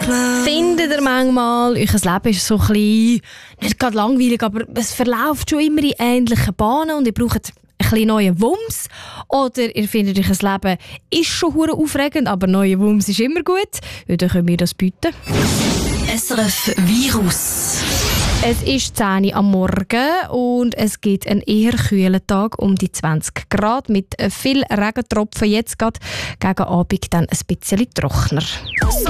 Findet ihr manchmal, euer Leben ist so ein bisschen, nicht gerade langweilig, aber es verläuft schon immer in ähnlichen Bahnen und ihr braucht ein bisschen neuen Wumms? Oder ihr findet, euer Leben ist schon hure aufregend, aber neuer Wumms ist immer gut? Ja, dann können wir das bieten. SRF Virus. Es ist 10 Uhr am Morgen und es gibt einen eher kühlen Tag um die 20 Grad mit viel Regentropfen. Jetzt gerade gegen Abend dann ein bisschen trockener.